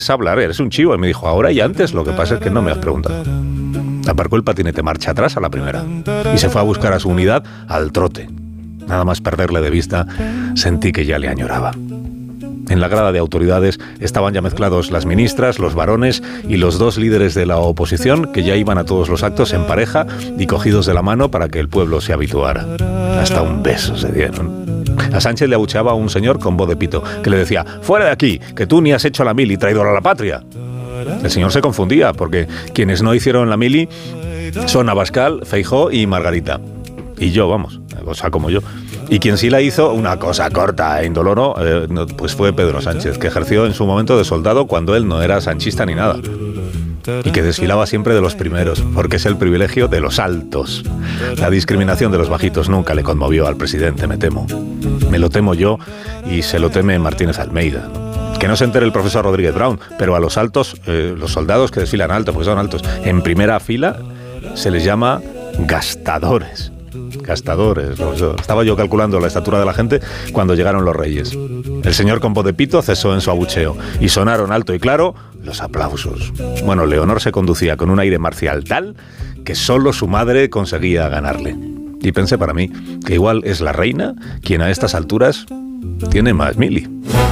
hablar, eres un chivo. Y me dijo, ahora y antes, lo que pasa es que no me has preguntado. Aparcó el patinete marcha atrás a la primera y se fue a buscar a su unidad al trote. Nada más perderle de vista, sentí que ya le añoraba. En la grada de autoridades estaban ya mezclados las ministras, los varones y los dos líderes de la oposición que ya iban a todos los actos en pareja y cogidos de la mano para que el pueblo se habituara. Hasta un beso se dieron. A Sánchez le abucheaba un señor con voz de pito que le decía, fuera de aquí, que tú ni has hecho la mili, traidor a la patria. El señor se confundía porque quienes no hicieron la mili son Abascal, Feijóo y Margarita. Y yo, vamos, o sea, como yo. Y quien sí la hizo, una cosa corta e indoloro, pues fue Pedro Sánchez, que ejerció en su momento de soldado cuando él no era sanchista ni nada. Y que desfilaba siempre de los primeros, porque es el privilegio de los altos. La discriminación de los bajitos nunca le conmovió al presidente, me temo. Me lo temo yo y se lo teme Martínez Almeida. Que no se entere el profesor Rodríguez Brown, pero a los altos, los soldados que desfilan alto, porque son altos, en primera fila, se les llama gastadores. Gastadores. Estaba yo calculando la estatura de la gente cuando llegaron los reyes. El señor con voz de pito cesó en su abucheo y sonaron alto y claro los aplausos. Bueno, Leonor se conducía con un aire marcial tal que solo su madre conseguía ganarle. Y pensé para mí que igual es la reina quien a estas alturas tiene más mili.